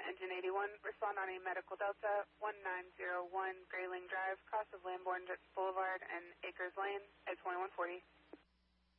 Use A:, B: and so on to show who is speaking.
A: Engine 81, respond on a Medical Delta 1901 Grayling Drive, cross of Lambourne Boulevard and Acres Lane at 2140.